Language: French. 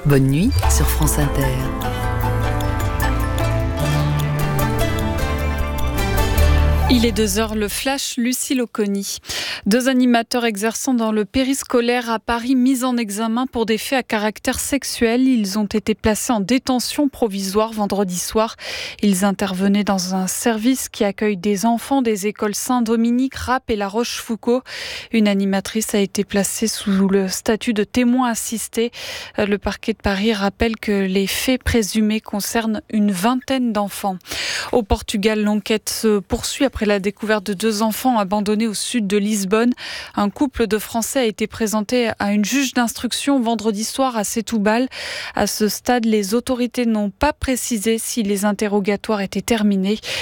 Bonne nuit sur France Inter. Il est 2h, le flash, Lucille Oconi. 2 animateurs exerçant dans le périscolaire à Paris mis en examen pour des faits à caractère sexuel. Ils ont été placés en détention provisoire vendredi soir. Ils intervenaient dans un service qui accueille des enfants des écoles Saint-Dominique, Rapp et La Rochefoucauld. Une animatrice a été placée sous le statut de témoin assisté. Le parquet de Paris rappelle que les faits présumés concernent une vingtaine d'enfants. Au Portugal, l'enquête se poursuit après la découverte de 2 enfants abandonnés au sud de Lisbonne. Un couple de Français a été présenté à une juge d'instruction vendredi soir à Setúbal. À ce stade, les autorités n'ont pas précisé si les interrogatoires étaient terminés.